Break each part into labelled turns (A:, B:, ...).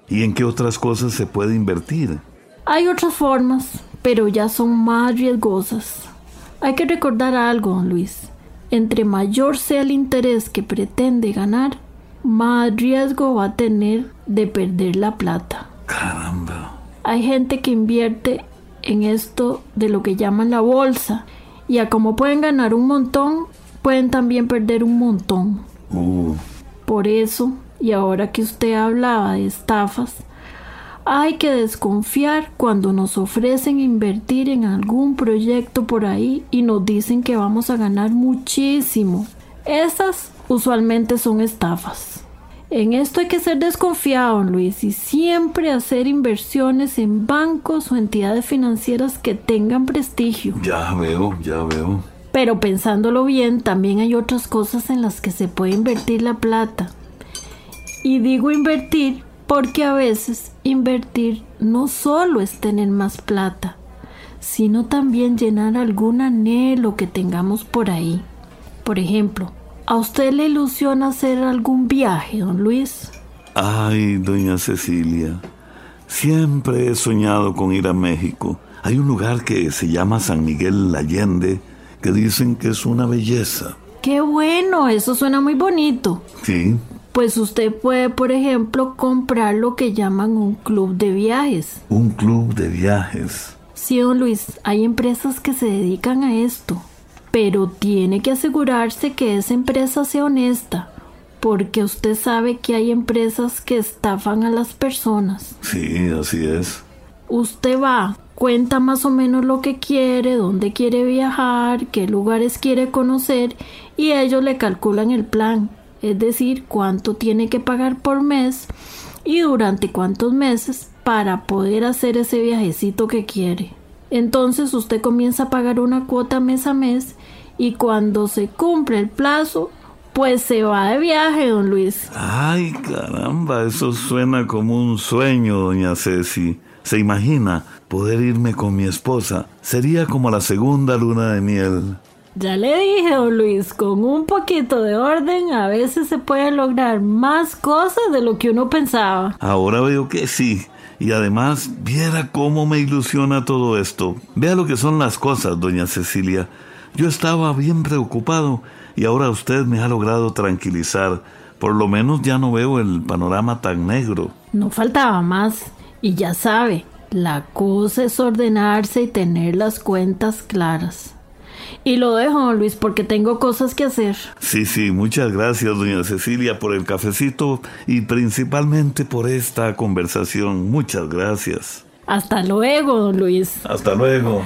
A: ¿Y en qué otras cosas se puede invertir?
B: Hay otras formas, pero ya son más riesgosas. Hay que recordar algo, don Luis. Entre mayor sea el interés que pretende ganar, más riesgo va a tener de perder la plata.
A: Caramba.
B: Hay gente que invierte en esto de lo que llaman la bolsa, y a como pueden ganar un montón, pueden también perder un montón. Por eso, y ahora que usted hablaba de estafas, hay que desconfiar cuando nos ofrecen invertir en algún proyecto por ahí y nos dicen que vamos a ganar muchísimo. Estas usualmente son estafas. En esto hay que ser desconfiado, Luis, y siempre hacer inversiones en bancos o entidades financieras que tengan prestigio.
A: Ya veo.
B: Pero pensándolo bien, también hay otras cosas en las que se puede invertir la plata. Y digo invertir porque a veces invertir no solo es tener más plata, sino también llenar algún anhelo que tengamos por ahí. Por ejemplo, ¿a usted le ilusiona hacer algún viaje, don Luis?
A: Ay, doña Cecilia, siempre he soñado con ir a México. Hay un lugar que se llama San Miguel Allende, que dicen que es una belleza.
B: ¡Qué bueno! Eso suena muy bonito.
A: Sí.
B: Pues usted puede, por ejemplo, comprar lo que llaman un club de viajes.
A: ¿Un club de viajes?
B: Sí, don Luis, hay empresas que se dedican a esto. Pero tiene que asegurarse que esa empresa sea honesta, porque usted sabe que hay empresas que estafan a las personas.
A: Sí, así es.
B: Usted va, cuenta más o menos lo que quiere, dónde quiere viajar, qué lugares quiere conocer, y ellos le calculan el plan. Es decir, cuánto tiene que pagar por mes y durante cuántos meses para poder hacer ese viajecito que quiere. Entonces usted comienza a pagar una cuota mes a mes y cuando se cumple el plazo, pues se va de viaje, don Luis.
A: Ay, caramba, eso suena como un sueño, doña Ceci. ¿Se imagina poder irme con mi esposa? Sería como la segunda luna de miel.
B: Ya le dije, don Luis, con un poquito de orden a veces se pueden lograr más cosas de lo que uno pensaba.
A: Ahora veo que sí. Y además, viera cómo me ilusiona todo esto. Vea lo que son las cosas, doña Cecilia. Yo estaba bien preocupado y ahora usted me ha logrado tranquilizar. Por lo menos ya no veo el panorama tan negro.
B: No faltaba más. Y ya sabe, la cosa es ordenarse y tener las cuentas claras. Y lo dejo, don Luis, porque tengo cosas que hacer.
A: Sí, muchas gracias, doña Cecilia, por el cafecito y principalmente por esta conversación. Muchas gracias.
B: Hasta luego, don Luis.
A: Hasta luego.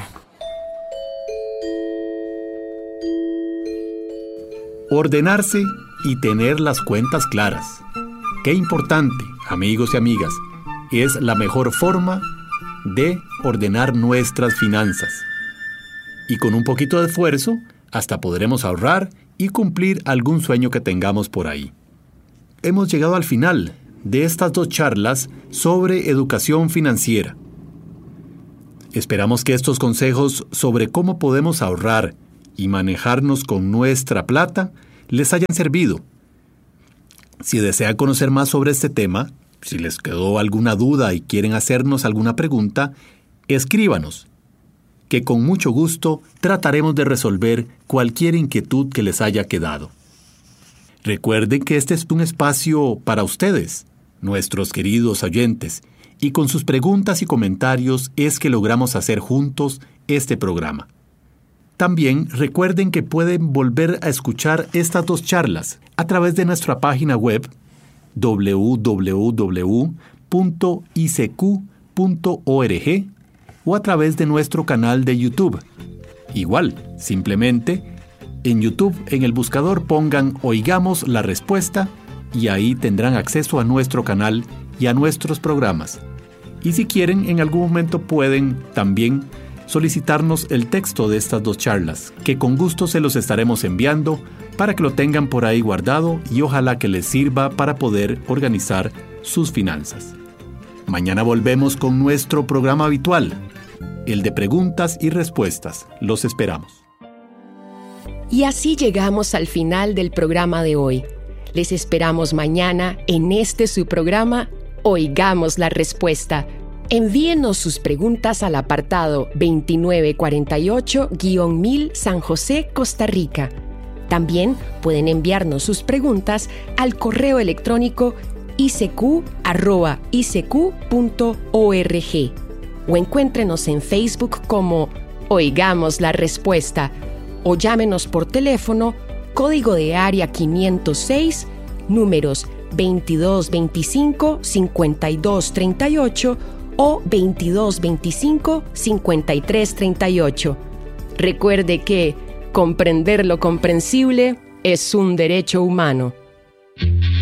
C: Ordenarse y tener las cuentas claras. Qué importante, amigos y amigas, es la mejor forma de ordenar nuestras finanzas. Y con un poquito de esfuerzo, hasta podremos ahorrar y cumplir algún sueño que tengamos por ahí. Hemos llegado al final de estas 2 charlas sobre educación financiera. Esperamos que estos consejos sobre cómo podemos ahorrar y manejarnos con nuestra plata les hayan servido. Si desean conocer más sobre este tema, si les quedó alguna duda y quieren hacernos alguna pregunta, escríbanos, que con mucho gusto trataremos de resolver cualquier inquietud que les haya quedado. Recuerden que este es un espacio para ustedes, nuestros queridos oyentes, y con sus preguntas y comentarios es que logramos hacer juntos este programa. También recuerden que pueden volver a escuchar estas 2 charlas a través de nuestra página web www.icq.org o a través de nuestro canal de YouTube. Igual, simplemente, en YouTube, en el buscador pongan Oigamos la Respuesta y ahí tendrán acceso a nuestro canal y a nuestros programas. Y si quieren, en algún momento pueden también solicitarnos el texto de estas 2 charlas, que con gusto se los estaremos enviando para que lo tengan por ahí guardado y ojalá que les sirva para poder organizar sus finanzas. Mañana volvemos con nuestro programa habitual, el de preguntas y respuestas. Los esperamos.
D: Y así llegamos al final del programa de hoy. Les esperamos mañana en este su programa Oigamos la respuesta. Envíenos sus preguntas al apartado 2948-1000 San José, Costa Rica. También pueden enviarnos sus preguntas al correo electrónico icq@icq.org o encuéntrenos en Facebook como Oigamos la Respuesta o llámenos por teléfono, código de área 506, números 2225-5238 o 2225-5338. Recuerde que comprender lo comprensible es un derecho humano.